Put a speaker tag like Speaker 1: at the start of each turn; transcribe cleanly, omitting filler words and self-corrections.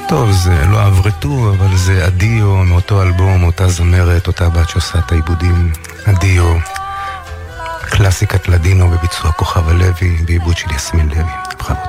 Speaker 1: טוב, זה לא עברתו, אבל זה אדיו מאותו אלבום, אותה זמרת, אותה בת שעושה את העיבודים. אדיו, קלאסיקת לדינו בביצוע כוכב הלוי, בעיבוד של יסמין לוי. בכבוד.